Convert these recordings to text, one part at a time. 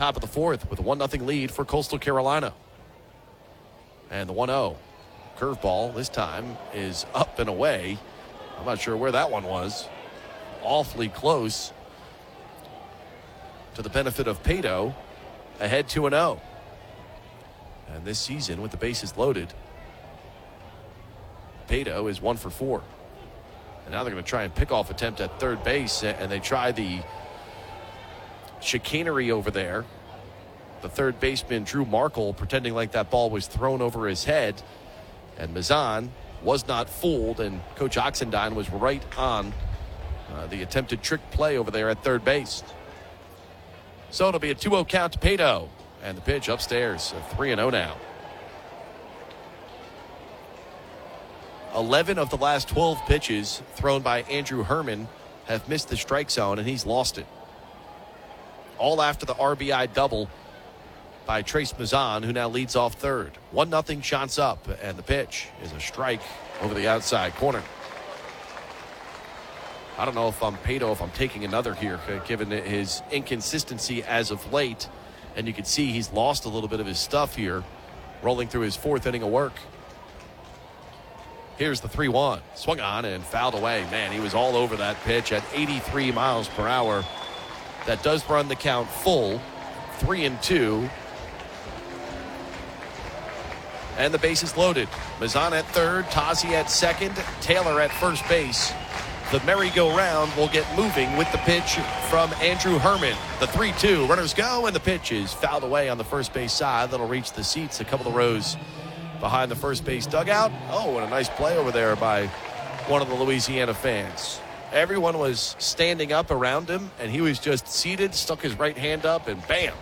top of the fourth with a 1-0 lead for Coastal Carolina. And the 1-0 curveball this time is up and away. I'm not sure where that one was. Awfully close to the benefit of Pato, ahead 2-0. And this season, with the bases loaded, Pato is 1 for 4. And now they're going to try and pick off attempt at third base, and they try the chicanery over there. The third baseman, Drew Markle, pretending like that ball was thrown over his head. And Mazan was not fooled, and Coach Oxendine was right on the attempted trick play over there at third base. So it'll be a 2-0 count to Pato. And the pitch upstairs, 3-0 now. 11 of the last 12 pitches thrown by Andrew Herman have missed the strike zone, and he's lost it. All after the RBI double by Trace Mazan, who now leads off third. 1-0 shots up, and the pitch is a strike over the outside corner. I don't know if I'm Pato, if I'm taking another here, given his inconsistency as of late. And you can see he's lost a little bit of his stuff here, rolling through his fourth inning of work. Here's the 3-1. Swung on and fouled away. Man, he was all over that pitch at 83 miles per hour. That does run the count full. 3-2. And the base is loaded. Mazan at third, Tazi at second, Taylor at first base. The merry-go-round will get moving with the pitch from Andrew Herman. The 3-2, runners go, and the pitch is fouled away on the first base side. That'll reach the seats a couple of rows behind the first base dugout. Oh, and a nice play over there by one of the Louisiana fans. Everyone was standing up around him, and he was just seated, stuck his right hand up, and bam!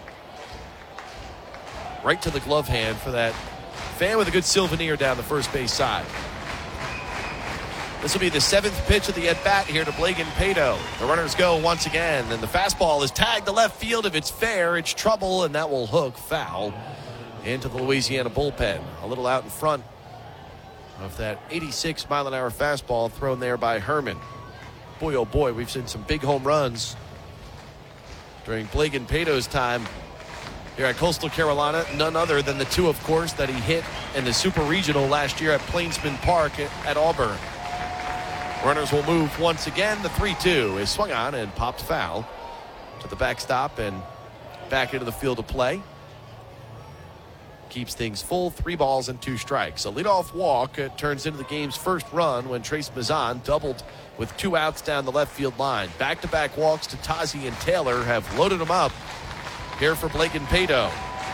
Right to the glove hand for that fan with a good souvenir down the first base side. This will be the 7th pitch of the at-bat here to Blagan Pato. The runners go once again, and the fastball is tagged to left field. If it's fair, it's trouble, and that will hook foul into the Louisiana bullpen. A little out in front of that 86-mile-an-hour fastball thrown there by Herman. Boy, oh boy, we've seen some big home runs during Blagan Pato's time here at Coastal Carolina. None other than the two, of course, that he hit in the Super Regional last year at Plainsman Park at Auburn. Runners will move once again. The 3-2 is swung on and popped foul to the backstop and back into the field of play. Keeps things full, 3 balls and 2 strikes. A leadoff walk turns into the game's first run when Trace Mazan doubled with 2 outs down the left field line. Back-to-back walks to Tazi and Taylor have loaded him up here for Blagan Pato.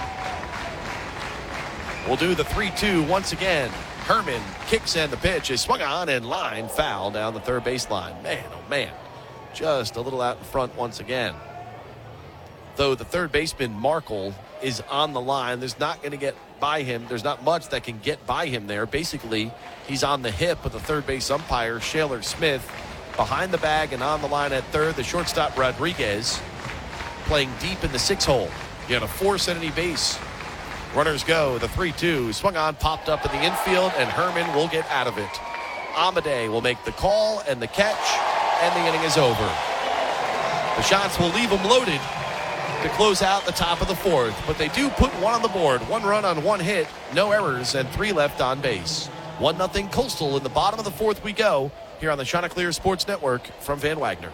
We'll do the 3-2 once again. Herman kicks, and the pitch is swung on and line foul down the third baseline. Man, oh man, just a little out in front once again. Though the third baseman, Markle, is on the line, there's not going to get by him. There's not much that can get by him there. Basically, he's on the hip with the third base umpire, Shaler Smith, behind the bag and on the line at third. The shortstop, Rodriguez, playing deep in the 6-hole. You got a force at any base. Runners go. The 3-2 swung on, popped up in the infield, and Herman will get out of it. Amade will make the call and the catch, and the inning is over. The shots will leave them loaded to close out the top of the fourth, but they do put 1 on the board. 1 run on 1 hit, no errors, and 3 left on base. 1-0 Coastal in the bottom of the fourth we go here on the Chanticleer Sports Network from Van Wagner.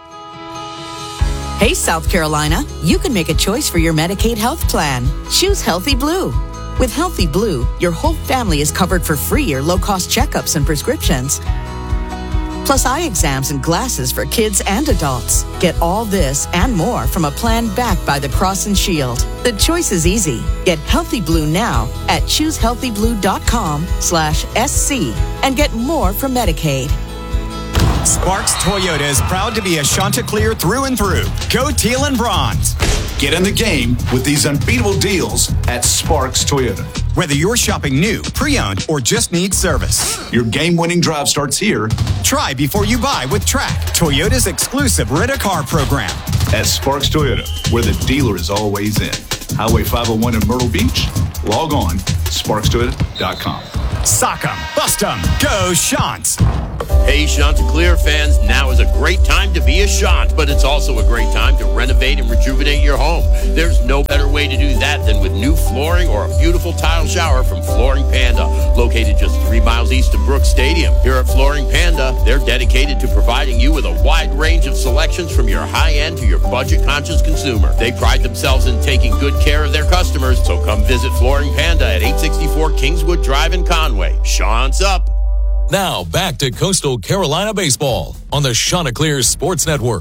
Hey, South Carolina, you can make a choice for your Medicaid health plan. Choose Healthy Blue. With Healthy Blue, your whole family is covered for free or low-cost checkups and prescriptions. Plus eye exams and glasses for kids and adults. Get all this and more from a plan backed by the Cross and Shield. The choice is easy. Get Healthy Blue now at choosehealthybluecom/SC and get more from Medicaid. Sparks Toyota is proud to be a Chanticleer through and through. Go teal and bronze. Get in the game with these unbeatable deals at Sparks Toyota. Whether you're shopping new, pre-owned, or just need service. Your game-winning drive starts here. Try before you buy with Track, Toyota's exclusive rent-a-car program. At Sparks Toyota, where the dealer is always in. Highway 501 in Myrtle Beach. Log on, sparkstoyota.com. Sock 'em, bust 'em, go Shants. Hey, Chanticleer fans, now is a great time to be a Chant, but it's also a great time to renovate and rejuvenate your home. There's no better way to do that than with new flooring or a beautiful tile shower from Flooring Panda, located just 3 miles east of Brooks Stadium. Here at Flooring Panda, they're dedicated to providing you with a wide range of selections from your high-end to your budget-conscious consumer. They pride themselves in taking good care of their customers, so come visit Flooring Panda at 864 Kingswood Drive in Conway. Chants up! Now, back to Coastal Carolina baseball on the Chanticleer Sports Network.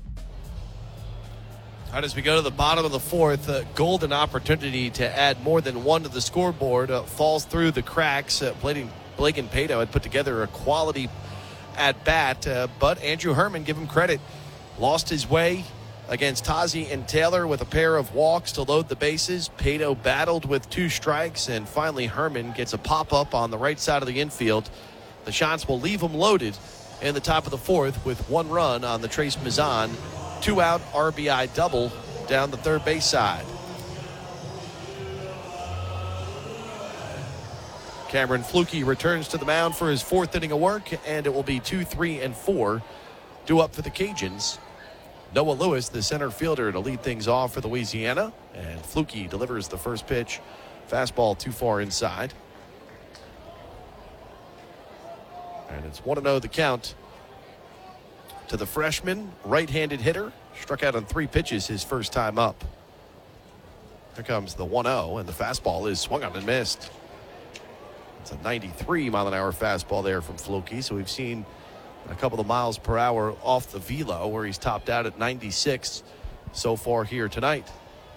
All right, as we go to the bottom of the fourth, golden opportunity to add more than one to the scoreboard falls through the cracks. Blake and Pato had put together a quality at-bat, but Andrew Herman, give him credit, lost his way against Tazi and Taylor with a pair of walks to load the bases. Pato battled with 2 strikes, and finally Herman gets a pop-up on the right side of the infield. The Chants will leave them loaded in the top of the fourth with 1 run on the Trace Mazan 2-out RBI double down the third base side. Cameron Fluke returns to the mound for his 4th inning of work, and it will be 2, 3, and 4 due up for the Cajuns. Noah Lewis, the center fielder, to lead things off for Louisiana, and Fluke delivers the first pitch. Fastball too far inside. And it's 1-0 the count to the freshman, right-handed hitter. Struck out on 3 pitches his first time up. Here comes the 1-0, and the fastball is swung on and missed. It's a 93-mile-an-hour fastball there from Fluke, so we've seen a couple of miles per hour off the velo, where he's topped out at 96 so far here tonight.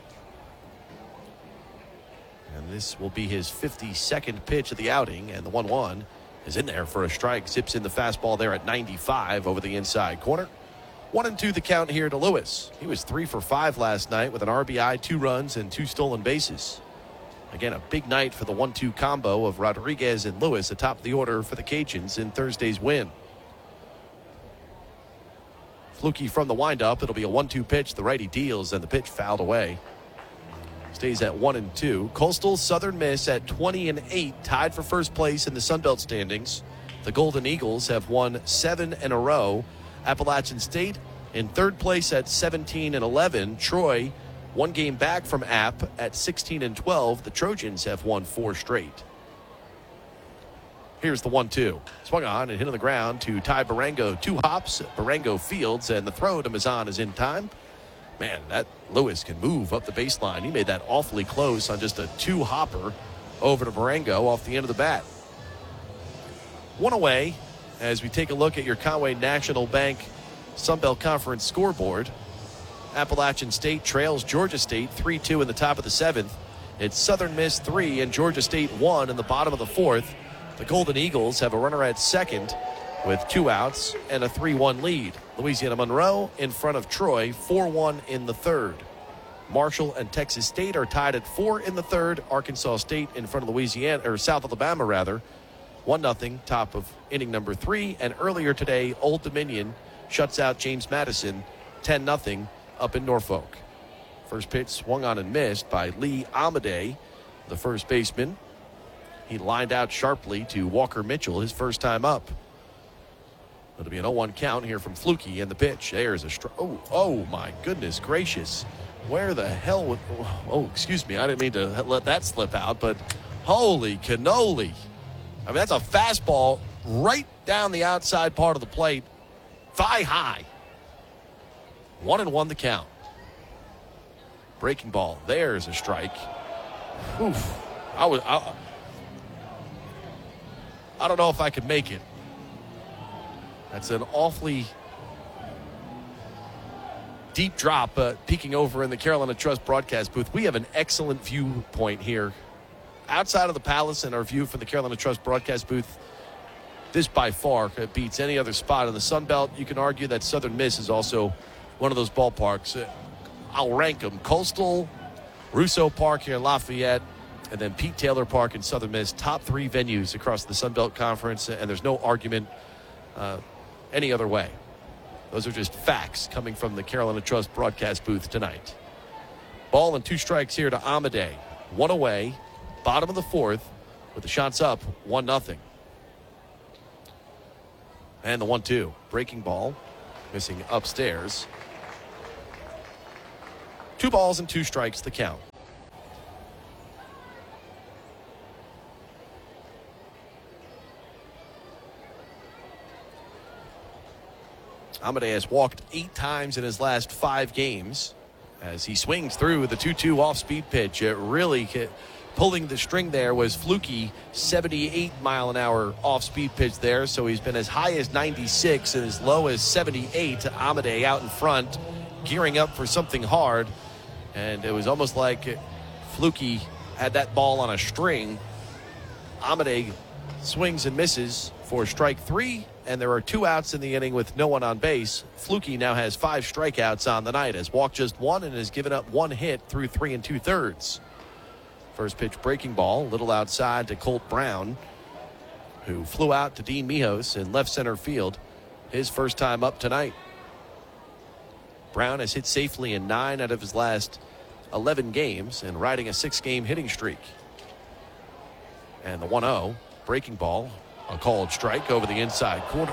And this will be his 52nd pitch of the outing, and the 1-1 is in there for a strike. Zips in the fastball there at 95 over the inside corner. 1-2 the count here to Lewis. He was 3 for 5 last night with an RBI, 2 runs, and 2 stolen bases. Again, a big night for the 1-2 combo of Rodriguez and Lewis atop the order for the Cajuns in Thursday's win. Fluke from the windup. It'll be a 1-2 pitch. The righty deals, and the pitch fouled away. Stays at 1-2. Coastal Southern Miss at 20-8, tied for first place in the Sun Belt standings. The Golden Eagles have won 7 in a row. Appalachian State in third place at 17-11. Troy 1 game back from App at 16-12. The Trojans have won 4 straight. Here's the 1-2. Swung on and hit on the ground to Ty Barango. 2 hops. Barango fields, and the throw to Mazan is in time. Man, that Lewis can move up the baseline. He made that awfully close on just a 2-hopper over to Barango off the end of the bat. 1 away as we take a look at your Conway National Bank Sun Belt Conference scoreboard. Appalachian State trails Georgia State 3-2 in the top of the 7th. It's Southern Miss 3 and Georgia State 1 in the bottom of the 4th. The Golden Eagles have a runner at second with 2 outs and a 3-1 lead. Louisiana Monroe in front of Troy, 4-1 in the 3rd. Marshall and Texas State are tied at 4 in the 3rd. Arkansas State in front of Louisiana, or South Alabama rather, 1-0, top of inning number 3. And earlier today, Old Dominion shuts out James Madison, 10-0 up in Norfolk. First pitch swung on and missed by Lee Amadei, the first baseman. He lined out sharply to Walker Mitchell, his first time up. It'll be an 0-1 count here from Fluke, and the pitch. There's a oh my goodness gracious. Where the hell would, excuse me, I didn't mean to let that slip out, but holy cannoli. I mean, that's a fastball right down the outside part of the plate, thigh high. 1-1 the count. Breaking ball. There's a strike. Oof. I don't know if I could make it. That's an awfully deep drop, peeking over in the Carolina Trust broadcast booth. We have an excellent viewpoint here. Outside of the Palace and our view from the Carolina Trust broadcast booth, this by far beats any other spot in the Sun Belt. You can argue that Southern Miss is also one of those ballparks. I'll rank them. Coastal, Russo Park here in Lafayette, and then Pete Taylor Park in Southern Miss. Top 3 venues across the Sun Belt Conference, and there's no argument any other way. Those are just facts coming from the Carolina Trust broadcast booth tonight. Ball and 2 strikes here to Amadei. 1 away, bottom of the 4th, with the shots up 1-0. And the 1-2. Breaking ball. Missing upstairs. 2 balls and 2 strikes the count. Amade has walked 8 times in his last 5 games as he swings through the 2-2 off-speed pitch. It really pulling the string there was Fluky, 78-mile-an-hour off-speed pitch there, so he's been as high as 96 and as low as 78 to Amade out in front, gearing up for something hard, and it was almost like Fluky had that ball on a string. Amade swings and misses for strike 3, and there are 2 outs in the inning with no one on base. Fluky now has 5 strikeouts on the night, has walked just 1 and has given up 1 hit through 3 2/3. First pitch breaking ball, a little outside to Colt Brown, who flew out to Dean Mijos in left center field. His first time up tonight. Brown has hit safely in 9 out of his last 11 games and riding a 6-game hitting streak. And the 1-0 breaking ball, a called strike over the inside corner.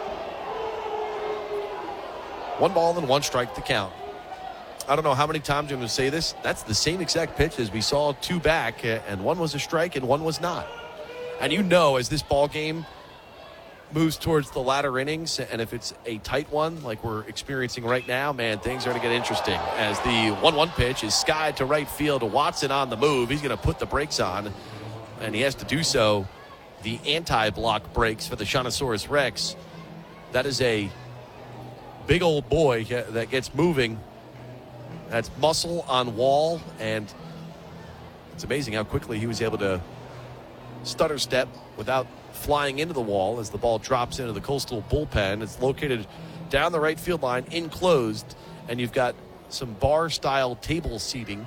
1 ball and 1 strike to count. I don't know how many times I'm going to say this. That's the same exact pitch as we saw 2 back, and 1 was a strike and 1 was not. And you know, as this ball game moves towards the latter innings, and if it's a tight one like we're experiencing right now, man, things are going to get interesting. As the 1-1 pitch is skied to right field, Watson on the move. He's going to put the brakes on, and he has to do so. The anti-block brakes for the Shawnosaurus Rex. That is a big old boy that gets moving. That's muscle on wall, and it's amazing how quickly he was able to stutter step without flying into the wall as the ball drops into the Coastal bullpen. It's located down the right field line, enclosed, and you've got some bar-style table seating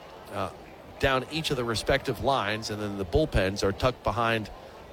down each of the respective lines, and then the bullpens are tucked behind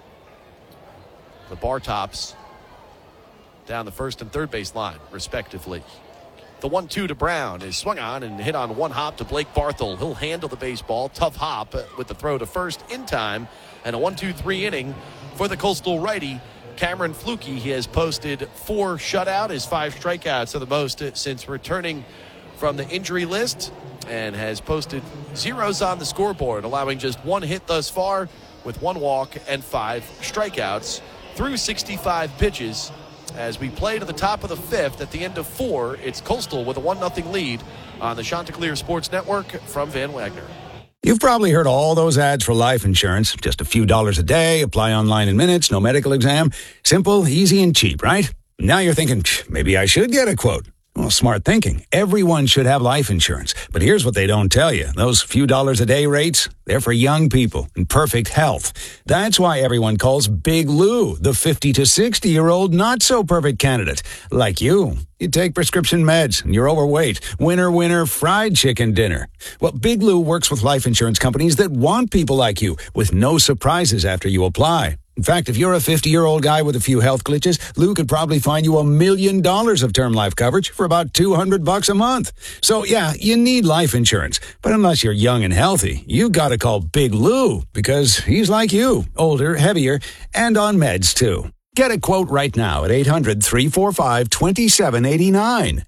the bar tops down the first and third base line, respectively. The 1-2 to Brown is swung on and hit on 1 hop to Blake Barthel. He'll handle the baseball. Tough hop with the throw to first in time. And a 1-2-3 inning for the Coastal righty, Cameron Fluky. He has posted 4 shutout. His 5 strikeouts are the most since returning from the injury list, and has posted 0s on the scoreboard, allowing just 1 hit thus far with 1 walk and 5 strikeouts through 65 pitches. As we play to the top of the 5th, at the end of 4, it's Coastal with a 1-0 lead on the Chanticleer Sports Network from Van Wagner. You've probably heard all those ads for life insurance. Just a few dollars a day, apply online in minutes, no medical exam. Simple, easy, and cheap, right? Now you're thinking, maybe I should get a quote. Well, smart thinking. Everyone should have life insurance. But here's what they don't tell you. Those few dollars a day rates, they're for young people in perfect health. That's why everyone calls Big Lou the 50 to 60-year-old not-so-perfect candidate. Like you. You take prescription meds and you're overweight. Winner, fried chicken dinner. Well, Big Lou works with life insurance companies that want people like you with no surprises after you apply. In fact, if you're a 50-year-old guy with a few health glitches, Lou could probably find you $1 million of term life coverage for about $200 a month. So, yeah, you need life insurance. But unless you're young and healthy, you gotta call Big Lou, because he's like you, older, heavier, and on meds, too. Get a quote right now at 800-345-2789.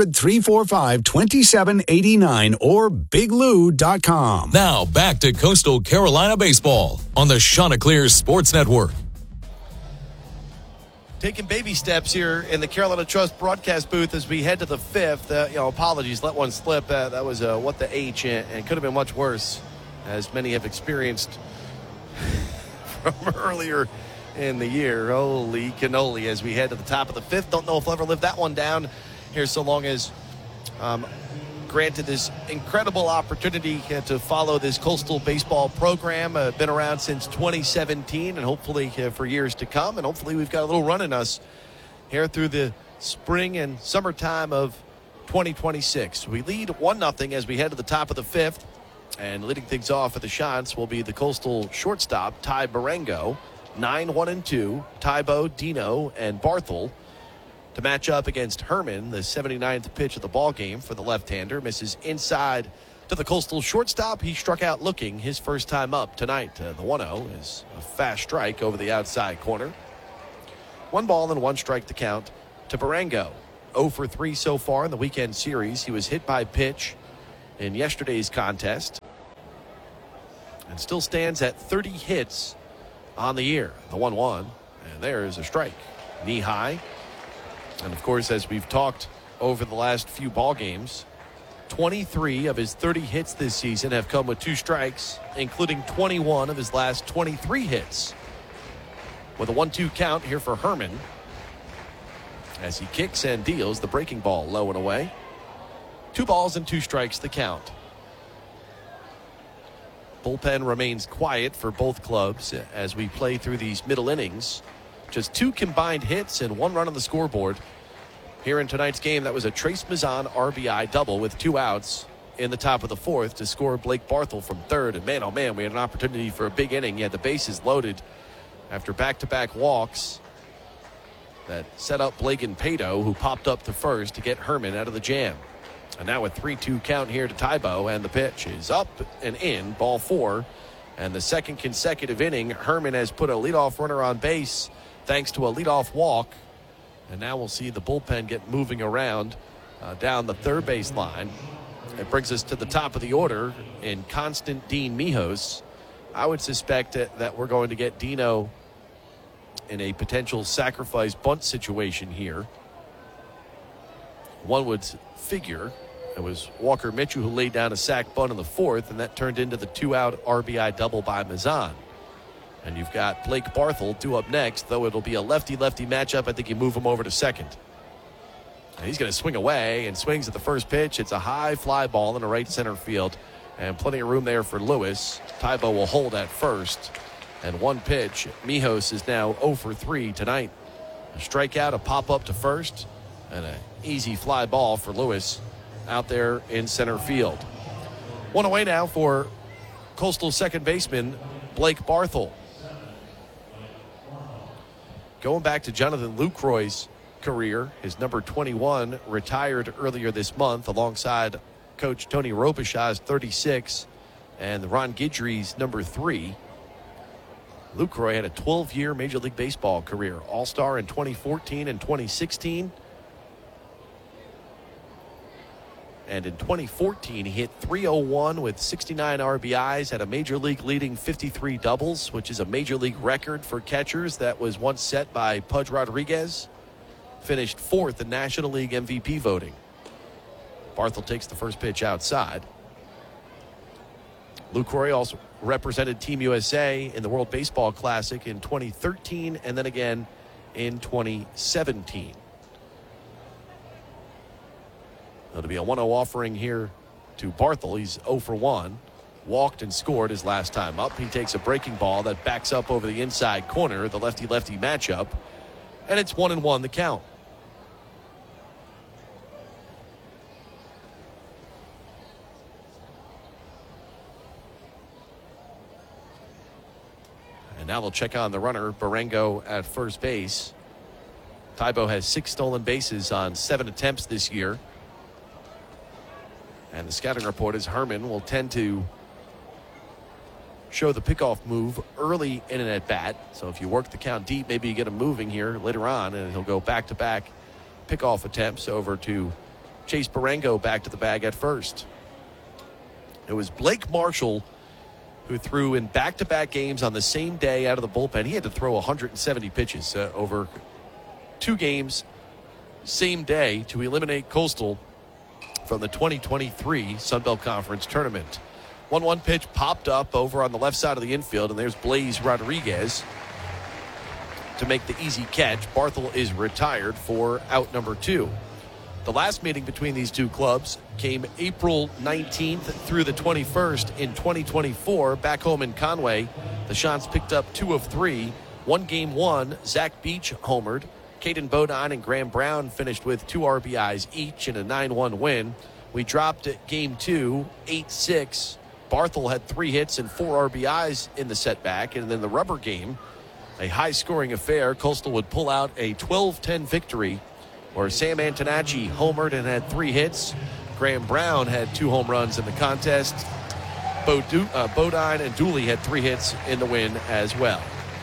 800-345-2789 or biglou.com. Now back to Coastal Carolina baseball on the Chanticleer Sports Network. Taking baby steps here in the Carolina Trust broadcast booth as we head to the 5th. Apologies, let one slip. That was what the H, and could have been much worse, as many have experienced from earlier in the year. Holy cannoli, as we head to the top of the 5th. Don't know if we'll ever live that one down here, so long as granted this incredible opportunity to follow this Coastal baseball program. Been around since 2017, and hopefully for years to come, and hopefully we've got a little run in us here through the spring and summertime of 2026. We lead 1-0 as we head to the top of the 5th, and leading things off for the Shots will be the Coastal shortstop, Ty Barango. 9-1-2, Tybo, Dino, and Barthel to match up against Herman. The 79th pitch of the ball game for the left-hander misses inside to the Coastal shortstop. He struck out looking his first time up tonight. The 1-0 is a fast strike over the outside corner. 1 ball and 1 strike to count to Barango. 0 for 3 so far in the weekend series. He was hit by pitch in yesterday's contest and still stands at 30 hits on the year. The 1-1, and there's a strike. Knee high. And of course, as we've talked over the last few ball games, 23 of his 30 hits this season have come with 2 strikes, including 21 of his last 23 hits. With a 1-2 count here for Herman, as he kicks and deals the breaking ball low and away. 2 balls and 2 strikes the count. Bullpen remains quiet for both clubs as we play through these middle innings. Just 2 combined hits and 1 run on the scoreboard. Here in tonight's game, that was a Trace Mazan RBI double with 2 outs in the top of the 4th to score Blake Barthel from third. And man, oh man, we had an opportunity for a big inning. He had the bases loaded after back-to-back walks that set up Blake and Pato, who popped up to first to get Herman out of the jam. And now a 3-2 count here to Tybo, and the pitch is up and in, ball 4. And the second consecutive inning, Herman has put a leadoff runner on base thanks to a leadoff walk. And now we'll see the bullpen get moving around down the third base line. It brings us to the top of the order in Constant Dean Mijos. I would suspect that we're going to get Dino in a potential sacrifice bunt situation here. One would figure it was Walker Mitchell who laid down a sac bunt in the 4th, and that turned into the 2-out RBI double by Mazan. And you've got Blake Barthel due up next, though it'll be a lefty-lefty matchup. I think you move him over to second. And he's going to swing away and swings at the first pitch. It's a high fly ball in the right center field, and plenty of room there for Lewis. Tybo will hold at first. And 1 pitch. Mijos is now 0 for 3 tonight. A strikeout, a pop-up to first, and an easy fly ball for Lewis out there in center field. 1 away now for Coastal second baseman Blake Barthel. Going back to Jonathan Lucroy's career, his number 21 retired earlier this month alongside Coach Tony Robishaw's 36 and Ron Guidry's number 3. Lucroy had a 12-year Major League Baseball career, All-Star in 2014 and 2016. And in 2014, he hit .301 with 69 RBIs, had a Major League leading 53 doubles, which is a Major League record for catchers that was once set by Pudge Rodriguez. Finished 4th in National League MVP voting. Barthel takes the first pitch outside. Lucroy also represented Team USA in the World Baseball Classic in 2013 and then again in 2017. It'll be a 1-0 offering here to Barthel. He's 0 for 1. Walked and scored his last time up. He takes a breaking ball that backs up over the inside corner, the lefty-lefty matchup, and it's 1-1 the count. And now they'll check on the runner, Barango, at first base. Tybo has 6 stolen bases on 7 attempts this year. And the scouting report is Herman will tend to show the pickoff move early in an at-bat. So if you work the count deep, maybe you get him moving here later on, and he'll go back-to-back pickoff attempts over to Chase Barango back to the bag at first. It was Blake Marshall who threw in back-to-back games on the same day out of the bullpen. He had to throw 170 pitches over 2 games, same day, to eliminate Coastal from the 2023 Sun Belt Conference Tournament. 1-1 pitch popped up over on the left side of the infield, and there's Blaze Rodriguez to make the easy catch. Barthel is retired for out number 2. The last meeting between these two clubs came April 19th through the 21st in 2024. Back home in Conway, the Shants picked up 2 of 3. Game 1, Zach Beach homered. Caden Bodine and Graham Brown finished with 2 RBIs each in a 9-1 win. We dropped at Game 2, 8-6. Barthel had 3 hits and 4 RBIs in the setback. And then the rubber game, a high-scoring affair. Coastal would pull out a 12-10 victory where Sam Antonacci homered and had 3 hits. Graham Brown had 2 home runs in the contest. Bodine and Dooley had 3 hits in the win as well.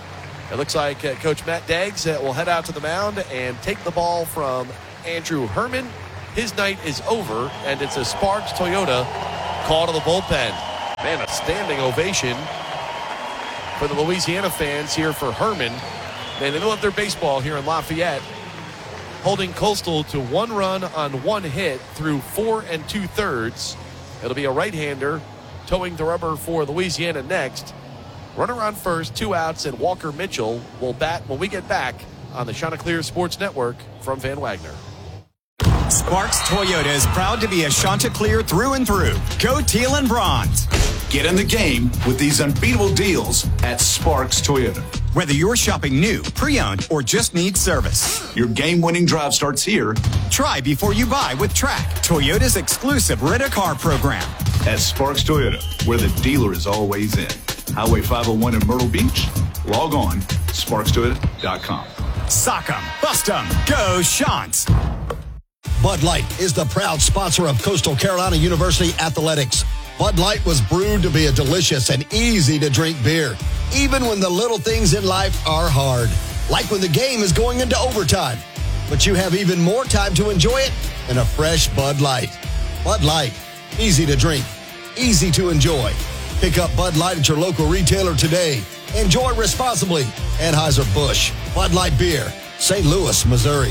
It looks like Coach Matt Deggs will head out to the mound and take the ball from Andrew Herman. His night is over, and it's a Sparks Toyota call to the bullpen. Man, a standing ovation for the Louisiana fans here for Herman. Man, they love their baseball here in Lafayette. Holding Coastal to 1 run on 1 hit through 4 2/3. It'll be a right-hander towing the rubber for Louisiana next. Runner on first, 2 outs, and Walker Mitchell will bat when we get back on the Chanticleer Sports Network from Van Wagner. Sparks Toyota is proud to be a Chanticleer through and through. Go teal and bronze. Get in the game with these unbeatable deals at Sparks Toyota. Whether you're shopping new, pre-owned, or just need service. Your game-winning drive starts here. Try before you buy with Track, Toyota's exclusive rent-a-car program. At Sparks Toyota, where the dealer is always in. Highway 501 in Myrtle Beach. Log on, sparkstoyota.com. Sock 'em, bust 'em, go Shants. Bud Light is the proud sponsor of Coastal Carolina University Athletics. Bud Light was brewed to be a delicious and easy-to-drink beer, even when the little things in life are hard, like when the game is going into overtime. But you have even more time to enjoy it in a fresh Bud Light. Bud Light, easy to drink, easy to enjoy. Pick up Bud Light at your local retailer today. Enjoy responsibly. Anheuser-Busch, Bud Light Beer, St. Louis, Missouri.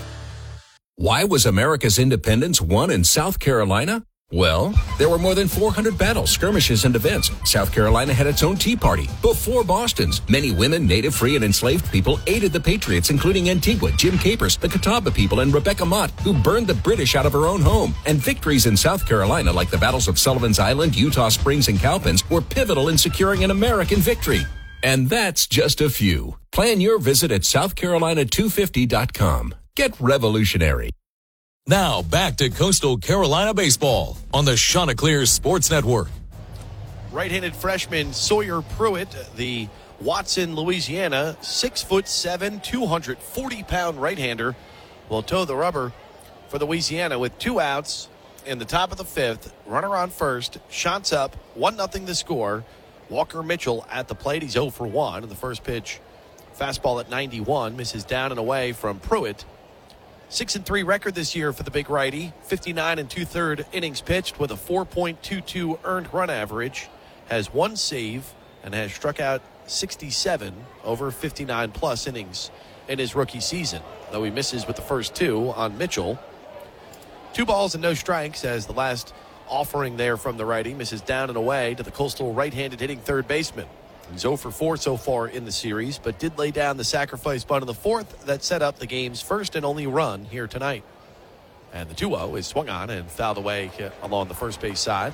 Why was America's independence won in South Carolina? Well, there were more than 400 battles, skirmishes, and events. South Carolina had its own Tea Party. Before Boston's, many women, native, free, and enslaved people aided the Patriots, including Antigua, Jim Capers, the Catawba people, and Rebecca Mott, who burned the British out of her own home. And victories in South Carolina, like the battles of Sullivan's Island, Utah Springs, and Cowpens, were pivotal in securing an American victory. And that's just a few. Plan your visit at SouthCarolina250.com. Get revolutionary. Now back to Coastal Carolina baseball on the Chanticleer Sports Network. Right-handed freshman Sawyer Pruitt, the Watson, Louisiana, 6'7", 240-pound right-hander, will tow the rubber for Louisiana with 2 outs in the top of the 5th. Runner on first, shots up, 1-0 the score. Walker Mitchell at the plate. He's 0 for 1. And the first pitch, fastball at 91, misses down and away from Pruitt. 6-3 record this year for the big righty. 59 2/3 innings pitched with a 4.22 earned run average. Has 1 save and has struck out 67 over 59-plus innings in his rookie season, though he misses with the first 2 on Mitchell. 2 balls and no strikes as the last offering there from the righty misses down and away to the Coastal right-handed hitting third baseman. He's 0 for 4 so far in the series, but did lay down the sacrifice bunt in the 4th that set up the game's first and only run here tonight. And the 2-0 is swung on and fouled away along the first base side.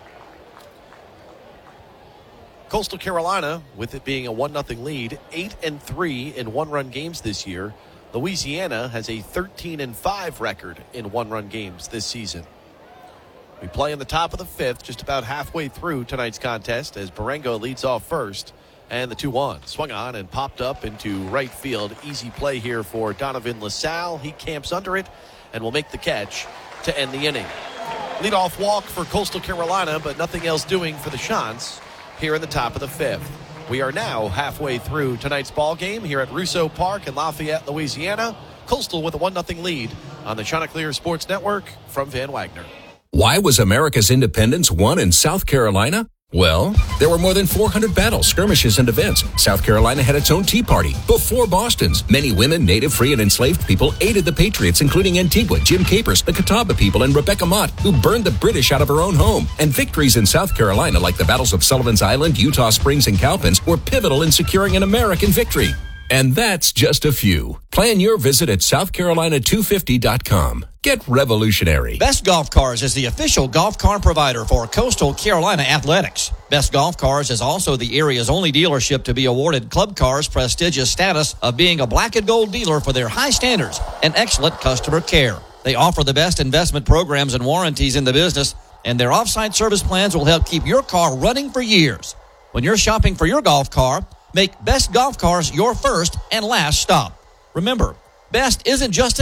Coastal Carolina, with it being a 1-0 lead, 8-3 in 1-run games this year. Louisiana has a 13-5 record in 1-run games this season. We play in the top of the 5th, just about halfway through tonight's contest as Barengo leads off first. And the 2-1 swung on and popped up into right field. Easy play here for Donovan LaSalle. He camps under it and will make the catch to end the inning. Leadoff walk for Coastal Carolina, but nothing else doing for the Chants here in the top of the 5th. We are now halfway through tonight's ball game here at Russo Park in Lafayette, Louisiana. Coastal with a 1-0 lead on the Chanticleer Sports Network from Van Wagner. Why was America's independence won in South Carolina? Well, there were more than 400 battles, skirmishes, and events. South Carolina had its own Tea Party. Before Boston's, many women, native, free, and enslaved people aided the Patriots, including Antigua, Jim Capers, the Catawba people, and Rebecca Mott, who burned the British out of her own home. And victories in South Carolina, like the battles of Sullivan's Island, Utah Springs, and Cowpens, were pivotal in securing an American victory. And that's just a few. Plan your visit at SouthCarolina250.com. Get revolutionary. Best Golf Cars is the official golf car provider for Coastal Carolina Athletics. Best Golf Cars is also the area's only dealership to be awarded Club Car's prestigious status of being a black and gold dealer for their high standards and excellent customer care. They offer the best investment programs and warranties in the business, and their off-site service plans will help keep your car running for years. When you're shopping for your golf car, make Best Golf Cars your first and last stop. Remember, Best isn't just a name,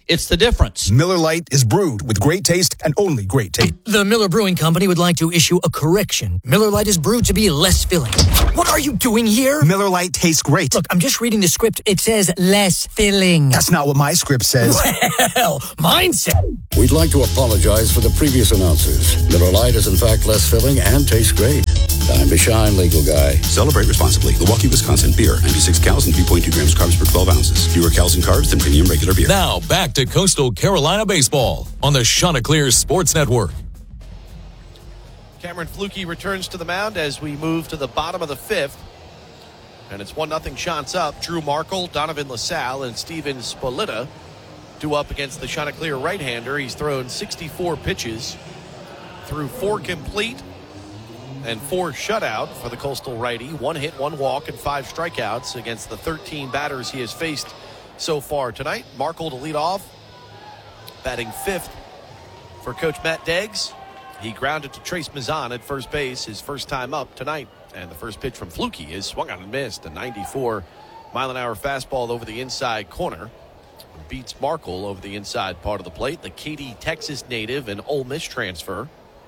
It's the difference. Miller Lite is brewed with great taste and only great taste. The Miller Brewing Company would like to issue a correction. Miller Lite is brewed to be less filling. What are you doing here? Miller Lite tastes great. Look, I'm just reading the script. It says less filling. That's not what my script says. Well, mine says. We'd like to apologize for the previous announcers. Miller Lite is in fact less filling and tastes great. Time to shine, legal guy. Celebrate responsibly. Milwaukee, Wisconsin beer. 96 calories and 3.2 grams carbs per 12 ounces. Fewer calories and carbs than premium regular beer. Now back to Coastal Carolina baseball on the Chanticleer Sports Network. Cameron Fluke returns to the mound as we move to the bottom of the fifth. And it's 1-0 shots up. Drew Markle, Donovan LaSalle, and Steven Spolita due up against the Chanticleer right-hander. He's thrown 64 pitches, through 4 complete and 4 shutout for the Coastal righty. 1 hit, 1 walk, and 5 strikeouts against the 13 batters he has faced so far tonight. Markle to lead off, batting 5th for Coach Matt Deggs. He grounded to Trace Mazan at first base, his first time up tonight. And the first pitch from Fluke is swung on and missed. A 94-mile-an-hour fastball over the inside corner. Beats Markle over the inside part of the plate. The Katy, Texas native and Ole Miss transfer.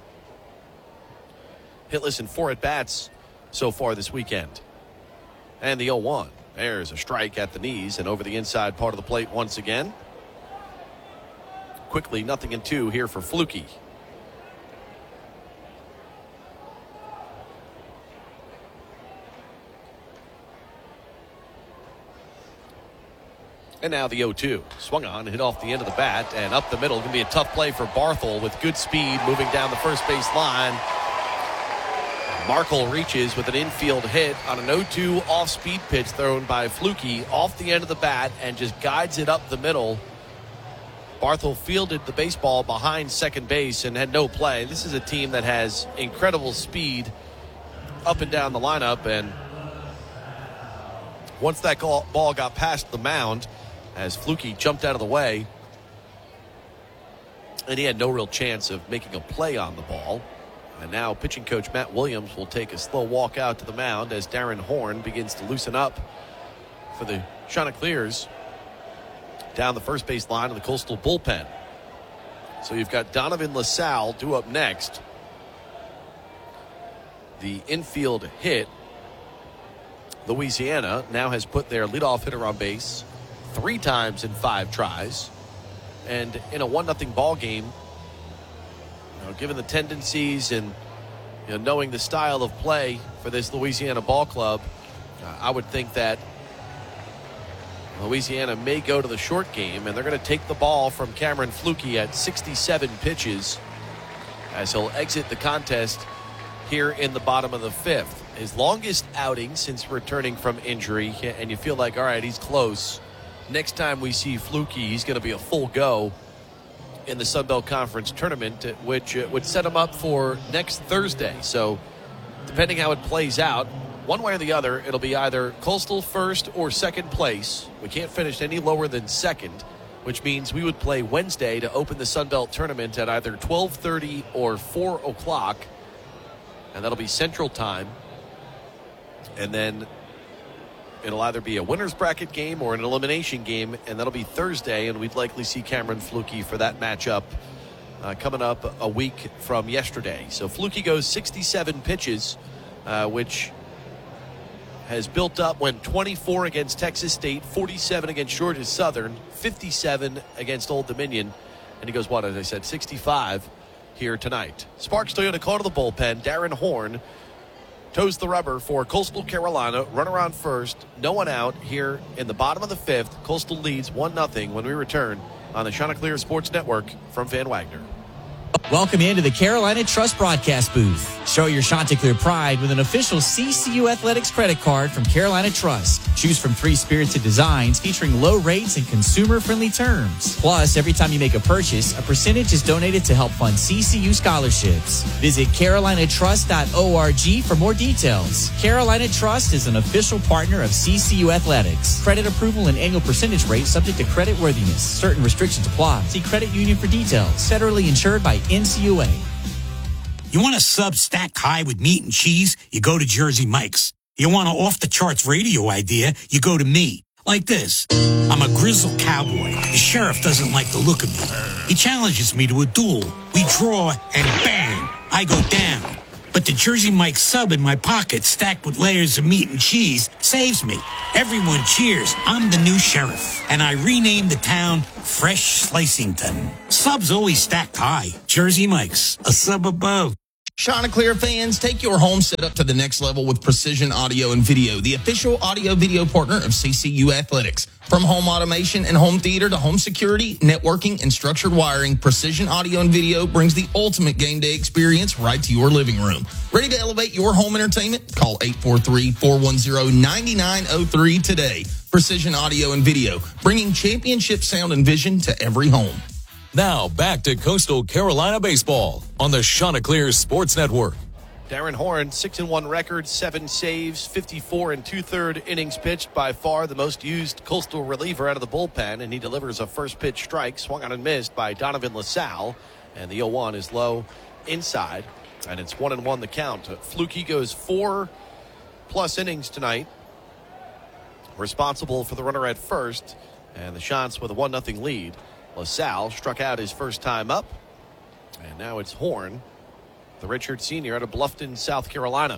Hitless in 4 at-bats so far this weekend. And the 0-1. There's a strike at the knees and over the inside part of the plate once again. Quickly, 0-2 here for Fluke. And now the 0-2. Swung on, hit off the end of the bat, and up the middle. Going to be a tough play for Barthel with good speed moving down the first base line. Markle reaches with an infield hit on an 0-2 off-speed pitch thrown by Fluke off the end of the bat and just guides it up the middle. Barthel fielded the baseball behind second base and had no play. This is a team that has incredible speed up and down the lineup, and once that ball got past the mound, as Fluke jumped out of the way, and he had no real chance of making a play on the ball. And now pitching coach Matt Williams will take a slow walk out to the mound as Darren Horn begins to loosen up for the Chanticleers down the first base line of the Coastal bullpen. So you've got Donovan LaSalle due up next. The infield hit. Louisiana now has put their leadoff hitter on base 3 times in 5 tries. And in a 1-0 ball game, given the tendencies and knowing the style of play for this Louisiana ball club, I would think that Louisiana may go to the short game, and they're going to take the ball from Cameron Fluke at 67 pitches as he'll exit the contest here in the bottom of the 5th. His longest outing since returning from injury, and you feel like, all right, he's close. Next time we see Fluke, he's going to be a full go in the Sun Belt Conference tournament, which would set him up for next Thursday. So depending how it plays out, one way or the other, it'll be either Coastal first or second place. We can't finish any lower than second, which means we would play Wednesday to open the Sun Belt tournament at either 12:30 or 4 o'clock, and that'll be Central Time. And then it'll either be a winner's bracket game or an elimination game, and that'll be Thursday, and we'd likely see Cameron Fluke for that matchup coming up a week from yesterday. So Fluke goes 67 pitches, which has built up, went 24 against Texas State, 47 against Georgia Southern, 57 against Old Dominion, and he goes, what, as I said, 65 here tonight. Sparks Toyota call to the bullpen. Darren Horn toes the rubber for Coastal Carolina. Runner on first, no one out here in the bottom of the 5th. Coastal leads 1-0 when we return on the Chanticleer Sports Network from Van Wagner. Welcome into the Carolina Trust broadcast booth. Show your Chanticleer pride with an official CCU Athletics credit card from Carolina Trust. Choose from 3 spirited designs featuring low rates and consumer-friendly terms. Plus, every time you make a purchase, a percentage is donated to help fund CCU scholarships. Visit carolinatrust.org for more details. Carolina Trust is an official partner of CCU Athletics. Credit approval and annual percentage rate subject to credit worthiness. Certain restrictions apply. See credit union for details. Federally insured by NCUA. You want a sub stacked high with meat and cheese? You go to Jersey Mike's. You want an off-the-charts radio idea? You go to me. Like this. I'm a grizzled cowboy. The sheriff doesn't like the look of me. He challenges me to a duel. We draw, and bang, I go down. But the Jersey Mike sub in my pocket, stacked with layers of meat and cheese, saves me. Everyone cheers. I'm the new sheriff. And I renamed the town Fresh Slicington. Subs always stacked high. Jersey Mike's, a sub above. Chanticleer fans, take your home setup to the next level with Precision Audio and Video, the official audio-video partner of CCU Athletics. From home automation and home theater to home security, networking, and structured wiring, Precision Audio and Video brings the ultimate game day experience right to your living room. Ready to elevate your home entertainment? Call 843-410-9903 today. Precision Audio and Video, bringing championship sound and vision to every home. Now, back to Coastal Carolina baseball on the Chanticleer Sports Network. Darren Horn, 6-1 record, 7 saves, 54 and 2/3 innings pitched, by far the most used Coastal reliever out of the bullpen, and he delivers a first pitch strike, swung on and missed by Donovan LaSalle, and the 0-1 is low inside, and it's 1-1 the count. Flukie goes 4+ innings tonight, responsible for the runner at first, and the Chants with a 1-0 lead. LaSalle struck out his first time up, and now it's Horn, the Richard Sr. out of Bluffton, South Carolina.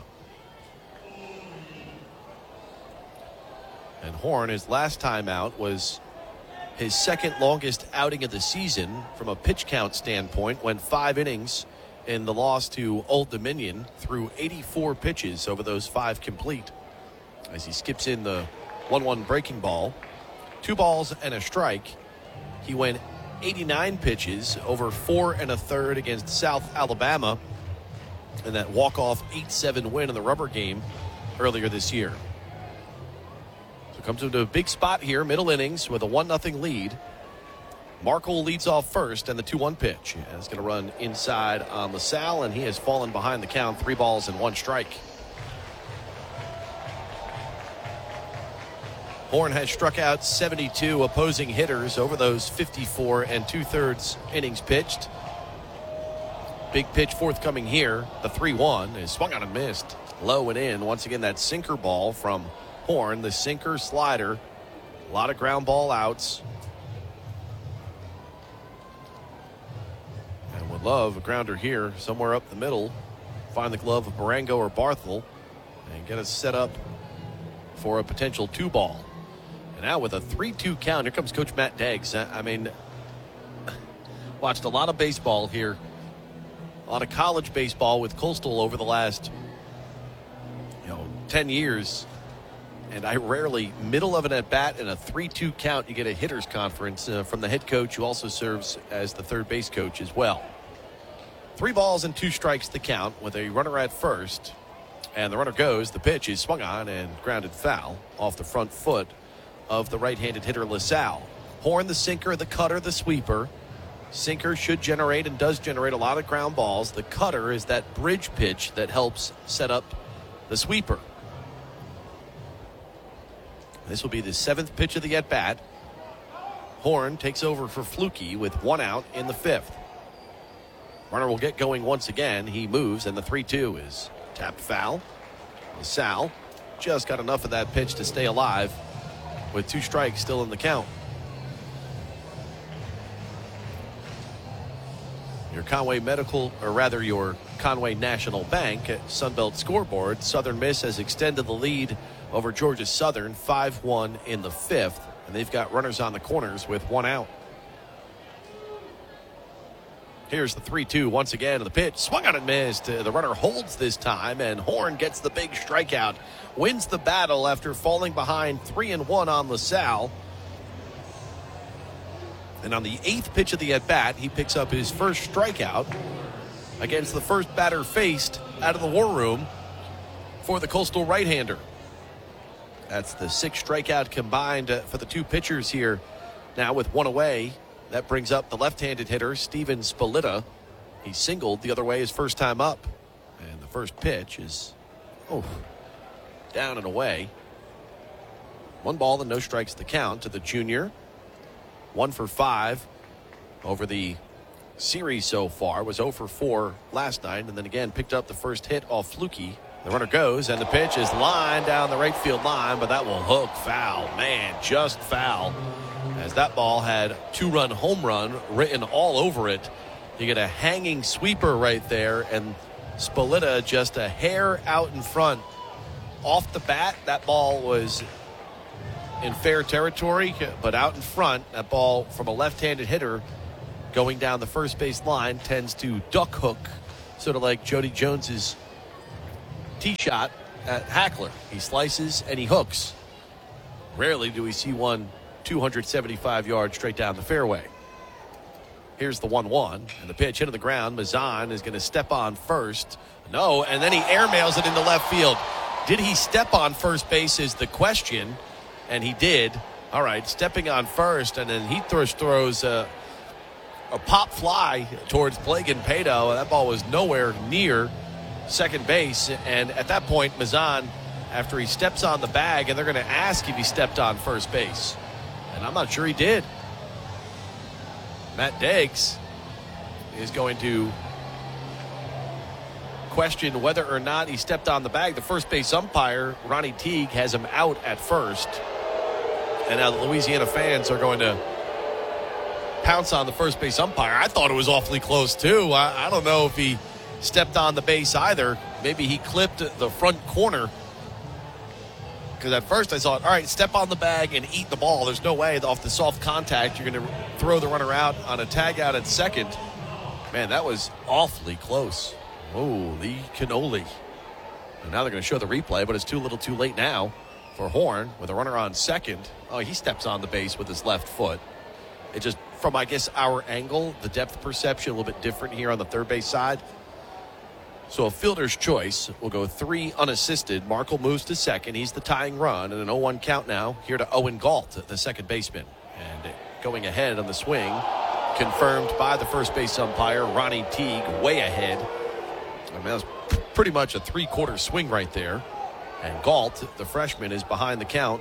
And Horn, his last time out, was his second longest outing of the season from a pitch count standpoint, went 5 innings in the loss to Old Dominion, threw 84 pitches over those 5 complete, as he skips in the 1-1 breaking ball. 2 balls and a strike. He went 89 pitches over 4 1/3 against South Alabama in that walk-off 8-7 win in the rubber game earlier this year. So comes into a big spot here, middle innings with a 1-0 lead. Markle leads off first, and the 2-1 pitch is going to run inside on LaSalle, and he has fallen behind the count, 3 balls and 1 strike. Horn has struck out 72 opposing hitters over those 54 2/3 innings pitched. Big pitch forthcoming here. The 3-1 is swung on and missed. Low and in. Once again, that sinker ball from Horn. The sinker slider. A lot of ground ball outs. And would love a grounder here somewhere up the middle. Find the glove of Marengo or Barthel and get us set up for a potential 2-ball. And now with a 3-2 count, here comes Coach Matt Deggs. I mean, watched a lot of baseball here. A lot of college baseball with Coastal over the last, 10 years. And I rarely, middle of an at-bat and a 3-2 count, you get a hitter's conference from the head coach, who also serves as the third base coach as well. 3 balls and 2 strikes the count with a runner at first. And the runner goes. The pitch is swung on and grounded foul off the front foot of the right-handed hitter LaSalle. Horn, the sinker, the cutter, the sweeper. Sinker should generate and does generate a lot of ground balls. The cutter is that bridge pitch that helps set up the sweeper. This will be the 7th pitch of the at-bat. Horn takes over for Flukie with 1 out in the 5th. Runner will get going once again. He moves, and the 3-2 is tapped foul. LaSalle just got enough of that pitch to stay alive with 2 strikes still in the count. Your Conway National Bank Sunbelt scoreboard. Southern Miss has extended the lead over Georgia Southern 5-1 in the 5th, and they've got runners on the corners with 1 out. Here's the 3-2 once again, and the pitch swung on and missed. The runner holds this time, and Horn gets the big strikeout, wins the battle after falling behind 3-1 on LaSalle. And on the 8th pitch of the at-bat, he picks up his first strikeout against the first batter faced out of the war room for the Coastal right-hander. That's the 6th strikeout combined for the 2 pitchers here. Now with 1 away, that brings up the left-handed hitter, Steven Spolita. He singled the other way his first time up. And the first pitch is down and away. 1 ball and no strikes the count to the junior. 1 for 5 over the series so far. Was 0 for 4 last night, and then again picked up the first hit off Flukie, The runner goes, and the pitch is lined down the right field line, but that will hook foul. Man, just foul. As that ball had 2-run home run written all over it. You get a hanging sweeper right there, and Spolita just a hair out in front. Off the bat, that ball was in fair territory, but out in front, that ball from a left-handed hitter going down the first base line tends to duck hook, sort of like Jody Jones's tee shot at Hackler. He slices and he hooks. Rarely do we see one 275 yards straight down the fairway. Here's the 1-1, and the pitch hit on the ground. Mazan is going to step on first. No, and then he airmails it into left field. Did he step on first base is the question, and he did. All right, stepping on first, and then he throws a pop fly towards Plagan Pato. That ball was nowhere near second base, and at that point, Mazan, after he steps on the bag, and they're going to ask if he stepped on first base, and I'm not sure he did. Matt Deggs is going to question whether or not he stepped on the bag. The first base umpire, Ronnie Teague, has him out at first. And now the Louisiana fans are going to pounce on the first base umpire. I thought it was awfully close, too. I don't know if he stepped on the base either. Maybe he clipped the front corner. Because at first I thought, all right, step on the bag and eat the ball. There's no way off the soft contact you're going to throw the runner out on a tag out at second. Man, that was awfully close. Holy cannoli. And now they're going to show the replay, but it's too little too late now for Horn with a runner on second. Oh, he steps on the base with his left foot. It just, from, I guess, our angle, the depth perception, a little bit different here on the third base side. So a fielder's choice will go 3 unassisted. Markle moves to second. He's the tying run, and an 0-1 count now here to Owen Galt, the second baseman. And going ahead on the swing, confirmed by the first base umpire, Ronnie Teague, way ahead. I mean, that was pretty much a 3/4 swing right there. And Galt, the freshman, is behind the count.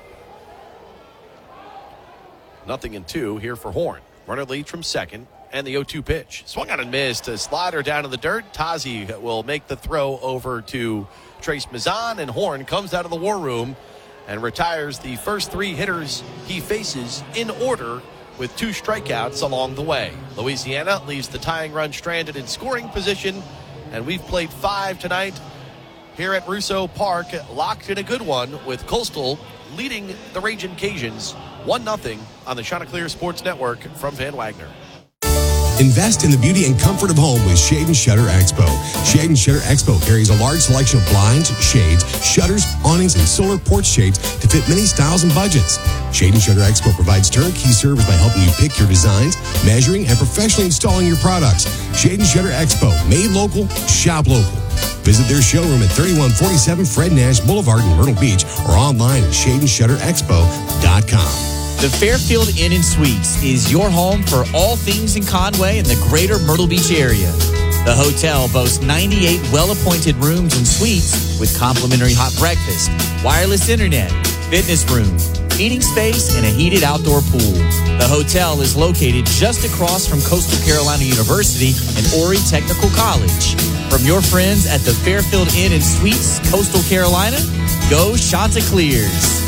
0-2 here for Horn. Runner leads from second. And the 0-2 pitch. Swung on and missed. A slider down in the dirt. Tazi will make the throw over to Trace Mazan. And Horn comes out of the war room and retires the first 3 hitters he faces in order with 2 strikeouts along the way. Louisiana leaves the tying run stranded in scoring position. And we've played 5 tonight here at Russo Park. Locked in a good one with Coastal leading the Ragin' Cajuns 1-0 on the Chanticleer Sports Network from Van Wagner. Invest in the beauty and comfort of home with Shade & Shutter Expo. Shade & Shutter Expo carries a large selection of blinds, shades, shutters, awnings, and solar porch shades to fit many styles and budgets. Shade & Shutter Expo provides turnkey service by helping you pick your designs, measuring, and professionally installing your products. Shade & Shutter Expo, made local, shop local. Visit their showroom at 3147 Fred Nash Boulevard in Myrtle Beach or online at shadeandshutterexpo.com. The Fairfield Inn & Suites is your home for all things in Conway and the greater Myrtle Beach area. The hotel boasts 98 well-appointed rooms and suites with complimentary hot breakfast, wireless internet, fitness room, eating space, and a heated outdoor pool. The hotel is located just across from Coastal Carolina University and Horry Technical College. From your friends at the Fairfield Inn & Suites, Coastal Carolina, go Chanticleers.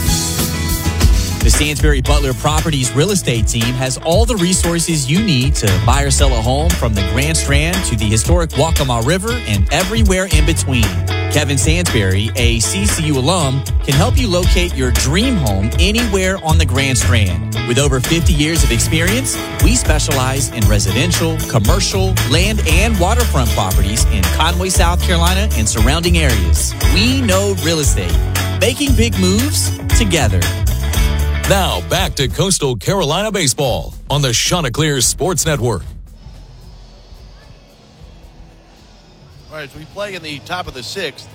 The Stansbury Butler Properties real estate team has all the resources you need to buy or sell a home from the Grand Strand to the historic Waccamaw River and everywhere in between. Kevin Stansbury, a CCU alum, can help you locate your dream home anywhere on the Grand Strand. With over 50 years of experience, we specialize in residential, commercial, land, and waterfront properties in Conway, South Carolina, and surrounding areas. We know real estate. Making big moves together. Now, back to Coastal Carolina baseball on the Chanticleer Sports Network. All right, so we play in the top of the 6th.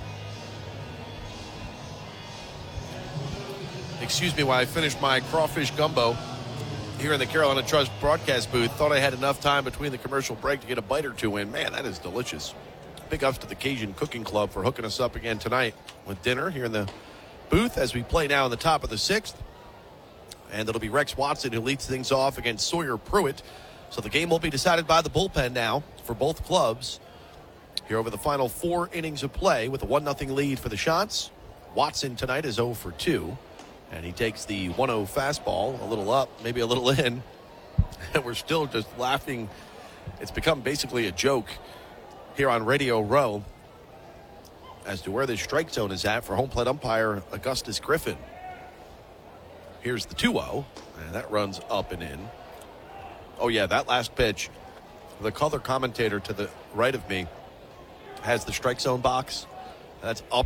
Excuse me while I finish my crawfish gumbo here in the Carolina Trust broadcast booth. Thought I had enough time between the commercial break to get a bite or 2 in. Man, that is delicious. Big ups to the Cajun Cooking Club for hooking us up again tonight with dinner here in the booth as we play now in the top of the 6th. And it'll be Rex Watson who leads things off against Sawyer Pruitt. So the game will be decided by the bullpen now for both clubs. Here over the final 4 innings of play with a 1-0 lead for the Shots. Watson tonight is 0 for 2. And he takes the 1-0 fastball, a little up, maybe a little in. And we're still just laughing. It's become basically a joke here on Radio Row as to where the strike zone is at for home plate umpire Augustus Griffin. Here's the 2-0, and that runs up and in. Oh, yeah, that last pitch, the color commentator to the right of me has the strike zone box. That's up